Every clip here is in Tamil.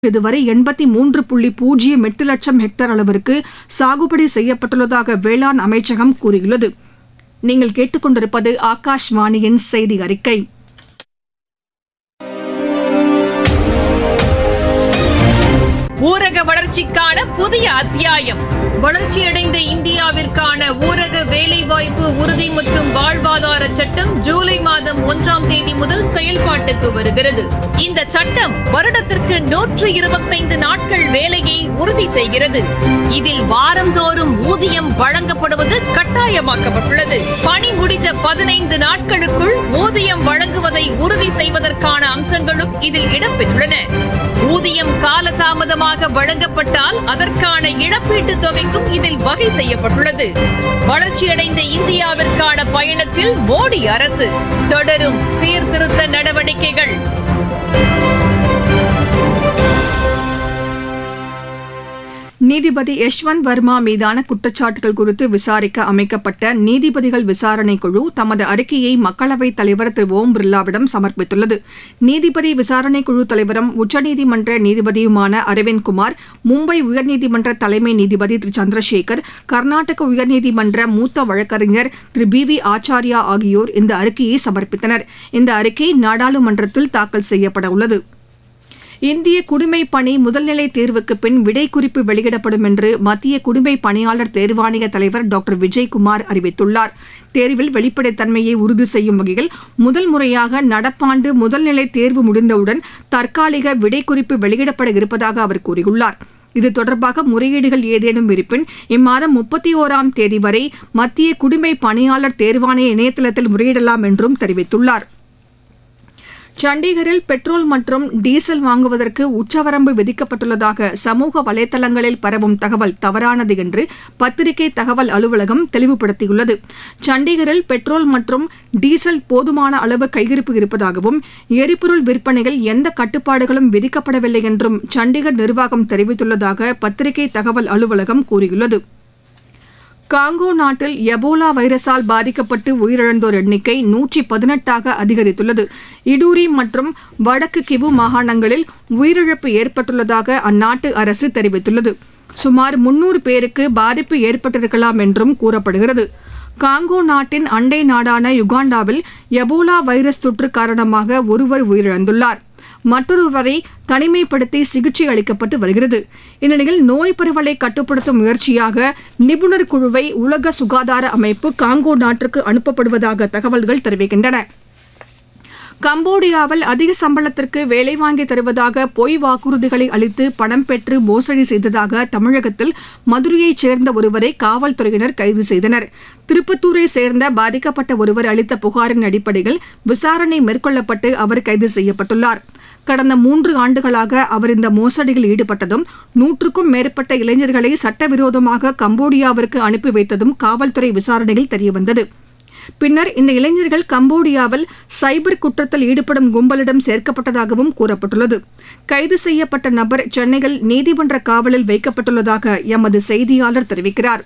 இதுவரை 83.08 லட்சம் ஹெக்டேர் அளவிற்கு சாகுபடி செய்யப்பட்டுள்ளதாக வேளாண் அமைச்சகம் கூறியுள்ளது. நீங்கள் கேட்டுக்கொண்டிருப்பது ஆகாஷ்வாணியின் செய்தி அறிக்கை. ஊரக வளர்ச்சிக்கான புதிய அத்தியாயம். வளர்ச்சியடைந்த இந்தியாவிற்கான ஊரக வேலைவாய்ப்பு உறுதி மற்றும் வாழ்வாதார சட்டம் ஜூலை மாதம் 1ஆம் தேதி முதல் செயல்பாட்டுக்கு வருகிறது. இந்த சட்டம் வருடத்திற்கு 125 நாட்கள் வேலையை உறுதி செய்கிறது. இதில் வாரந்தோறும் ஊதியம் வழங்கப்படுவது கட்டாயமாக்கப்பட்டுள்ளது. பணி முடிந்த 15 நாட்களுக்குள் ஊதியம் வழங்குவதை உறுதி செய்வதற்கான அம்சங்களும் இதில் இடம்பெற்றுள்ளன. ஊதியம் காலதாமதமாக வழங்கப்பட்டால் அதற்கான இழப்பீட்டுத் தொகைக்கும் இதில் வகை செய்யப்பட்டுள்ளது. வளர்ச்சியடைந்த இந்தியாவிற்கான பயணத்தில் மோடி அரசு தொடரும் சீர்திருத்த நடவடிக்கைகள். நீதிபதி யஷ்வந்த் வர்மா மீதான குற்றச்சாட்டுகள் குறித்து விசாரிக்க அமைக்கப்பட்ட நீதிபதிகள் விசாரணைக் குழு தமது அறிக்கையை மக்களவைத் தலைவர் திரு ஓம் பிர்லாவிடம் சமர்ப்பித்துள்ளது. நீதிபதி விசாரணைக் குழு தலைவரும் உச்சநீதிமன்ற நீதிபதியுமான அரவிந்த் குமார், மும்பை உயர்நீதிமன்ற தலைமை நீதிபதி திரு சந்திரசேகர், கர்நாடக உயர்நீதிமன்ற மூத்த வழக்கறிஞர் திரு பி ஆச்சாரியா ஆகியோர் இந்த அறிக்கையை சமர்ப்பித்தனர். இந்த அறிக்கை நாடாளுமன்றத்தில் தாக்கல் செய்யப்பட உள்ளது. இந்திய குடிமைப் பணி முதல்நிலை தேர்வுக்கு பின் விடை குறிப்பு வெளியிடப்படும் என்று மத்திய குடிமைப் பணியாளர் தேர்வாணைய தலைவர் டாக்டர் விஜய்குமார் அறிவித்துள்ளார். தேர்வில் வெளிப்படைத்தன்மையை உறுதி செய்யும் வகையில் முதல் முறையாக நடப்பாண்டு முதல்நிலை தேர்வு முடிந்தவுடன் தற்காலிக விடை குறிப்பு வெளியிடப்பட இருப்பதாக அவர் கூறியுள்ளார். இது தொடர்பாக முறையீடுகள் ஏதேனும் இருப்பின் இம்மாதம் 31ஆம் தேதி வரை மத்திய குடிமைப் பணியாளர் தேர்வாணைய இணையதளத்தில் முறையிடலாம் என்றும் தெரிவித்துள்ளார். சண்டிகரில் பெட்ரோல் மற்றும் டீசல் வாங்குவதற்கு உச்சவரம்பு விதிக்கப்பட்டுள்ளதாக சமூக வலைதளங்களில் பரவும் தகவல் தவறானது என்று பத்திரிகை தகவல் அலுவலகம் தெளிவுபடுத்தியுள்ளது. சண்டிகரில் பெட்ரோல் மற்றும் டீசல் போதுமான அளவு கையிருப்பு இருப்பதாகவும் எரிபொருள் விற்பனையில் எந்த கட்டுப்பாடுகளும் விதிக்கப்படவில்லை என்றும் சண்டிகர் நிர்வாகம் தெரிவித்துள்ளதாக பத்திரிகை தகவல் அலுவலகம் கூறியுள்ளது. காங்கோ நாட்டில் எபோலா வைரஸால் பாதிக்கப்பட்டு உயிரிழந்தோர் எண்ணிக்கை 118ஆக அதிகரித்துள்ளது. இடூரி மற்றும் வடக்கு கிவு மாகாணங்களில் உயிரிழப்பு ஏற்பட்டுள்ளதாக அந்நாட்டு அரசு தெரிவித்துள்ளது. சுமார் 300 பேருக்கு பாதிப்பு ஏற்பட்டிருக்கலாம் என்றும் கூறப்படுகிறது. காங்கோ நாட்டின் அண்டை நாடான யுகாண்டாவில் எபோலா வைரஸ் தொற்று காரணமாக ஒருவர் உயிரிழந்துள்ளார். மற்றொருவரை தனிமைப்படுத்தி சிகிச்சை அளிக்கப்பட்டு வருகிறது. இந்நிலையில் நோய் பரவலை கட்டுப்படுத்தும் முயற்சியாக நிபுணர் குழுவை உலக சுகாதார அமைப்பு காங்கோ நாட்டிற்கு அனுப்பப்படுவதாக தகவல்கள் தெரிவிக்கின்றன. கம்போடியாவில் அதிக சம்பளத்திற்கு வேலை வாங்கி தருவதாக பொய் வாக்குறுதிகளை அளித்து பணம் பெற்று மோசடி செய்ததாக தமிழகத்தில் மதுரையைச் சேர்ந்த ஒருவரை காவல்துறையினர் கைது செய்தனர். திருப்பத்தூரை சேர்ந்த பாதிக்கப்பட்ட ஒருவர் அளித்த புகாரின் அடிப்படையில் விசாரணை மேற்கொள்ளப்பட்டு அவர் கைது செய்யப்பட்டுள்ளார். கடந்த 3 ஆண்டுகளாக அவர் இந்த மோசடியில் ஈடுபட்டதும் 100க்கும் மேற்பட்ட இளைஞர்களை சட்டவிரோதமாக கம்போடியாவிற்கு அனுப்பி வைத்ததும் காவல்துறை விசாரணையில் தெரியவந்தது. பின்னர் இந்த இளைஞர்கள் கம்போடியாவில் சைபர் குற்றத்தில் ஈடுபடும் கும்பலிடம் சேர்க்கப்பட்டதாகவும் கூறப்பட்டுள்ளது. கைது செய்யப்பட்ட நபர் சென்னையில் நீதிமன்ற காவலில் வைக்கப்பட்டுள்ளதாக எமது செய்தியாளர் தெரிவிக்கிறார்.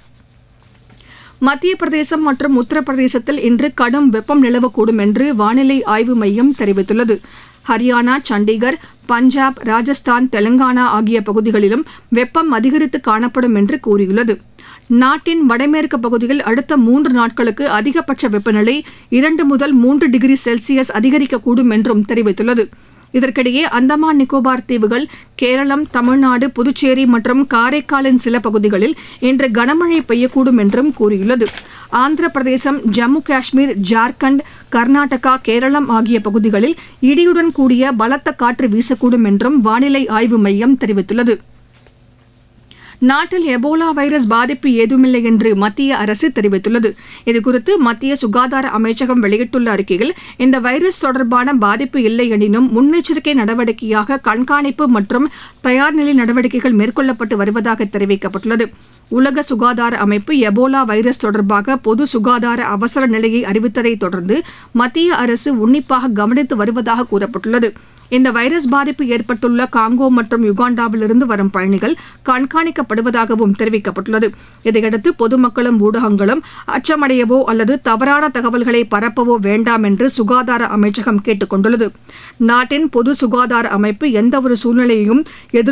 மத்திய பிரதேசம் மற்றும் உத்தரப்பிரதேசத்தில் இன்று கடும் வெப்பம் நிலவக்கூடும் என்று வானிலை ஆய்வு மையம் தெரிவித்துள்ளது. ஹரியானா, சண்டிகர், பஞ்சாப், ராஜஸ்தான், தெலங்கானா ஆகிய பகுதிகளிலும் வெப்பம் அதிகரித்து காணப்படும் என்று கூறியுள்ளது. நாட்டின் வடமேற்கு பகுதியில் அடுத்த 3 நாட்களுக்கு அதிகபட்ச வெப்பநிலை 2 முதல் 3 டிகிரி செல்சியஸ் அதிகரிக்கக்கூடும் என்றும் தெரிவித்துள்ளது. இதற்கிடையே அந்தமான் நிக்கோபார் தீவுகள், கேரளம், தமிழ்நாடு, புதுச்சேரி மற்றும் காரைக்காலின் சில பகுதிகளில் இன்று கனமழை பெய்யக்கூடும் என்றும் கூறியுள்ளது. ஆந்திர பிரதேசம், ஜம்மு காஷ்மீர், ஜார்க்கண்ட், கர்நாடகா, கேரளம் ஆகிய பகுதிகளில் இடியுடன் கூடிய பலத்த காற்று வீசக்கூடும் என்றும் வானிலை ஆய்வு மையம் தெரிவித்துள்ளது. நாட்டில் எபோலா வைரஸ் பாதிப்பு ஏதுமில்லை என்று மத்திய அரசு தெரிவித்துள்ளது. இதுகுறித்து மத்திய சுகாதார அமைச்சகம் வெளியிட்டுள்ள அறிக்கையில் இந்த வைரஸ் தொடர்பான பாதிப்பு இல்லை எனினும் முன்னெச்சரிக்கை நடவடிக்கையாக கண்காணிப்பு மற்றும் தயார்நிலை நடவடிக்கைகள் மேற்கொள்ளப்பட்டு வருவதாக தெரிவிக்கப்பட்டுள்ளது. உலக சுகாதார அமைப்பு எபோலா வைரஸ் தொடர்பாக பொது சுகாதார அவசர நிலையை அறிவித்ததை தொடர்ந்து மத்திய அரசு உன்னிப்பாக கவனித்து வருவதாக கூறப்பட்டுள்ளது. இந்த வைரஸ் பாதிப்பு ஏற்பட்டுள்ள காங்கோ மற்றும் யுகாண்டாவிலிருந்து வரும் பயணிகள் கண்காணிக்கப்படுவதாகவும் தெரிவிக்கப்பட்டுள்ளது. இதையடுத்து பொதுமக்களும் ஊடகங்களும் அச்சமடையவோ அல்லது தவறான தகவல்களை பரப்பவோ வேண்டாம் என்று சுகாதார அமைச்சகம் கேட்டுக் கொண்டுள்ளது. நாட்டின் பொது சுகாதார அமைப்பு எந்தவொரு சூழ்நிலையையும்